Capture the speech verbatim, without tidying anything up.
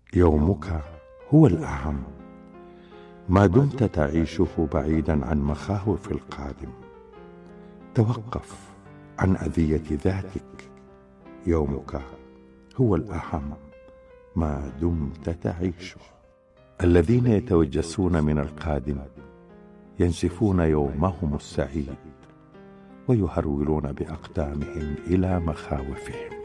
يومك هو الأهم ما دمت تعيشه بعيدا عن مخاوف القادم. توقف عن أذية ذاتك. يومك هو الأهم ما دمت تعيشه. الذين يتوجسون من القادم ينسفون يومهم السعيد ويهرولون بأقدامهم إلى مخاوفهم.